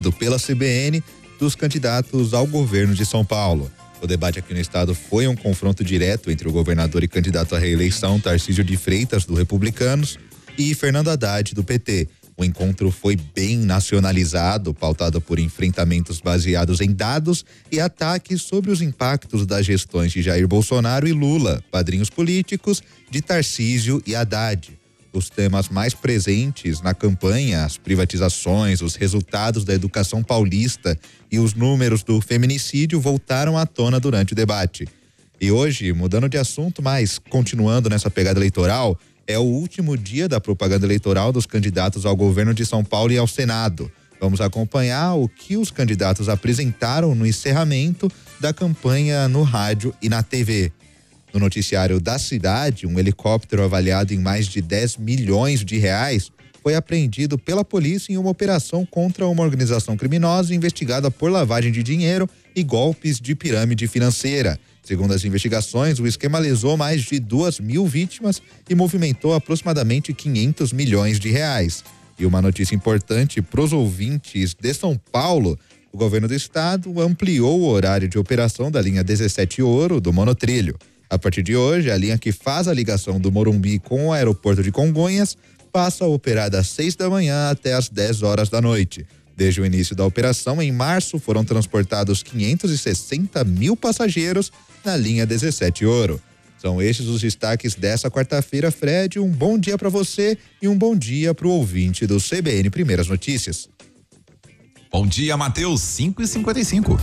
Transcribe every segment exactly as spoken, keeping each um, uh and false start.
pela C B N dos candidatos ao governo de São Paulo. O debate aqui no estado foi um confronto direto entre o governador e candidato à reeleição Tarcísio de Freitas, do Republicanos, e Fernando Haddad, do P T. O encontro foi bem nacionalizado, pautado por enfrentamentos baseados em dados e ataques sobre os impactos das gestões de Jair Bolsonaro e Lula, padrinhos políticos de Tarcísio e Haddad. Os temas mais presentes na campanha, as privatizações, os resultados da educação paulista e os números do feminicídio voltaram à tona durante o debate. E hoje, mudando de assunto, mas continuando nessa pegada eleitoral, é o último dia da propaganda eleitoral dos candidatos ao governo de São Paulo e ao Senado. Vamos acompanhar o que os candidatos apresentaram no encerramento da campanha no rádio e na T V. No noticiário da cidade, um helicóptero avaliado em mais de dez milhões de reais foi apreendido pela polícia em uma operação contra uma organização criminosa investigada por lavagem de dinheiro e golpes de pirâmide financeira. Segundo as investigações, o esquema lesou mais de duas mil vítimas e movimentou aproximadamente quinhentos milhões de reais. E uma notícia importante para os ouvintes de São Paulo: o governo do estado ampliou o horário de operação da linha dezessete Ouro do monotrilho. A partir de hoje, a linha que faz a ligação do Morumbi com o aeroporto de Congonhas passa a operar das seis da manhã até as dez horas da noite. Desde o início da operação, em março, foram transportados quinhentos e sessenta mil passageiros na linha dezessete Ouro. São estes os destaques dessa quarta-feira. Fred, um bom dia para você e um bom dia para o ouvinte do C B N Primeiras Notícias. Bom dia, Matheus, cinco e cinquenta e cinco.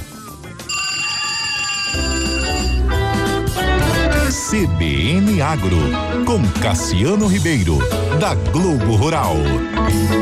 C B N Agro, com Cassiano Ribeiro, da Globo Rural.